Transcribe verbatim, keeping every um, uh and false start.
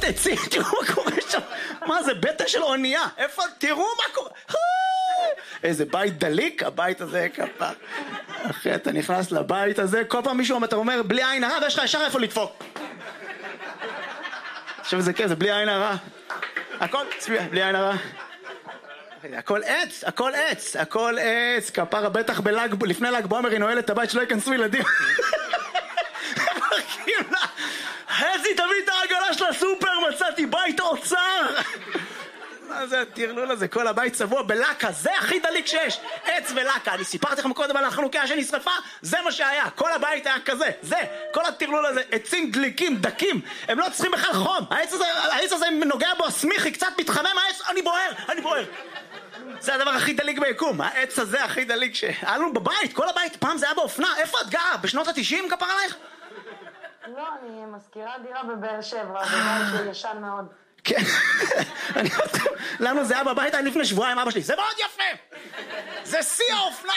ערימות עצים, תראו מה קורה שם. מה זה, בטן של אונייה. איפה, תראו מה קורה. איזה בית דליק, הבית הזה כפה. אחי, אתה נכנס לבית הזה, כל פעם מישהו אתה אומר, בלי עין הרע, ויש לך ישר איפה לדפוק. עכשיו זה כן, זה בלי עין הרע. הכל, צביע, בלי עין הרע. הכל עץ, הכל עץ, הכל עץ. כפרה בטח בלג, לפני לג בעומר היא נועלת את הבית שלא ייכנסו ילדים. חזי, תביא את העגלה של הסופר, מצאתי בית אוצר. מה זה הטרלול הזה? כל הבית צבוע בלקה, זה הכי דליק שיש. עץ ולקה, אני סיפרתי לכם קודם על החנוכיה שנשרפה, זה מה שהיה, כל הבית היה כזה, זה, כל הטרלול הזה, עצים דליקים, דקים, הם לא צריכים בכלל חום, העץ הזה, העץ הזה נוגע בו הסמיכי, קצת מתחמם העץ, אני בוער, אני בוער. זה הדבר הכי דליק ביקום, העץ הזה הכי דליק שהיה לנו בבית, כל הבית, פעם זה היה באופנה, איפה את גרה? בשנות ה-תשעים כפר עלייך? לא, אני מזכירה דירה בבאר שבע, בבית שהוא ישן מאוד. כן, לנו זה היה בבית, היה לפני שבועיים אבא שלי, זה מאוד יפה, זה שיא האופנה.